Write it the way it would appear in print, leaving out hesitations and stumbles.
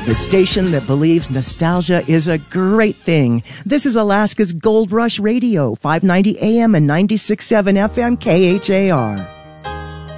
The station that believes nostalgia is a great thing. This is Alaska's Gold Rush Radio, 590 AM and 96.7 FM KHAR.